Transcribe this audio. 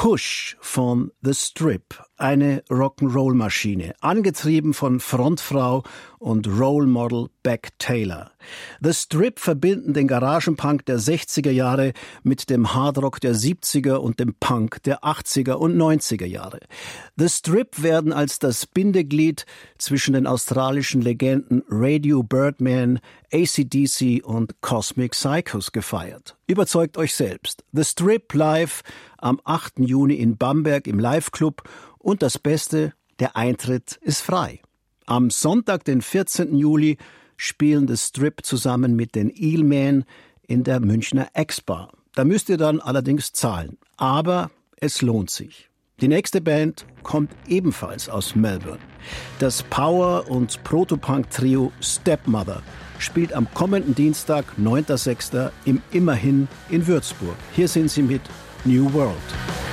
Push von The Strip, eine Rock'n'Roll-Maschine, angetrieben von Frontfrau und Role Model Beck Taylor. The Strip verbinden den Garagenpunk der 60er Jahre mit dem Hardrock der 70er und dem Punk der 80er und 90er Jahre. The Strip werden als das Bindeglied zwischen den australischen Legenden Radio Birdman, AC/DC und Cosmic Psychos gefeiert. Überzeugt euch selbst. The Strip live am 8. Juni in Bamberg im Live-Club und das Beste, der Eintritt ist frei. Am Sonntag, den 14. Juli, spielen The Strip zusammen mit den Eelmen in der Münchner Ex-Bar. Da müsst ihr dann allerdings zahlen, aber es lohnt sich. Die nächste Band kommt ebenfalls aus Melbourne. Das Power- und Protopunk-Trio Stepmother spielt am kommenden Dienstag, 9.6. im Immerhin in Würzburg. Hier sind sie mit New World.